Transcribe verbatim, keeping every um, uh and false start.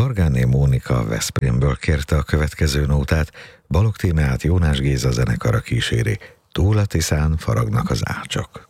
Dargáné Mónika Veszprémből kérte a következő nótát, Balogh Tímeát Jónás Géza zenekara kíséri, Túl a Tiszán faragnak az ácsok.